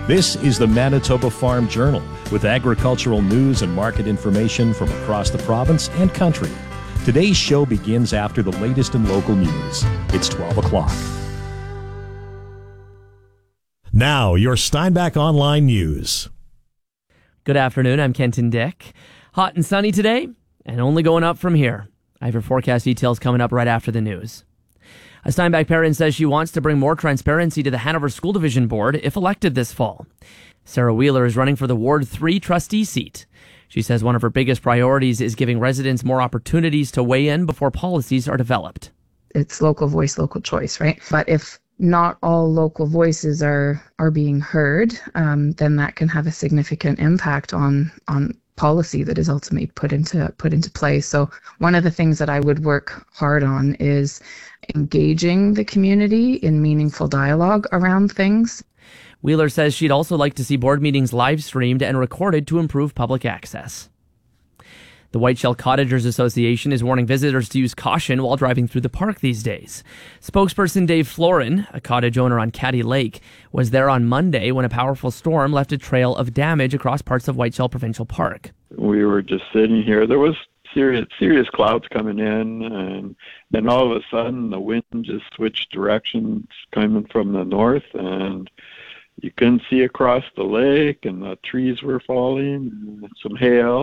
This is the Manitoba Farm Journal with agricultural news and market information from across the province and country. Today's show begins after the latest in local news. It's 12 o'clock. Now, your Steinbach Online News. Good afternoon, I'm Kenton Dick. Hot and sunny today, and only going up from here. I have your forecast details coming up right after the news. A Steinbach parent says she wants to bring more transparency to the Hanover School Division Board if elected this fall. Sarah Wheeler is running for the Ward 3 trustee seat. She says one of her biggest priorities is giving residents more opportunities to weigh in before policies are developed. It's local voice, local choice, right? But if not all local voices are being heard, then that can have a significant impact on policy that is ultimately put into place. So one of the things that I would work hard on is engaging the community in meaningful dialogue around things. Wheeler says she'd also like to see board meetings live streamed and recorded to improve public access. The Whiteshell Cottagers Association is warning visitors to use caution while driving through the park these days. Spokesperson Dave Florin, a cottage owner on Caddy Lake, was there on Monday when a powerful storm left a trail of damage across parts of Whiteshell Provincial Park. We were just sitting here. There was serious clouds coming in, and then all of a sudden the wind just switched directions coming from the north, and you couldn't see across the lake, and the trees were falling, and some hail.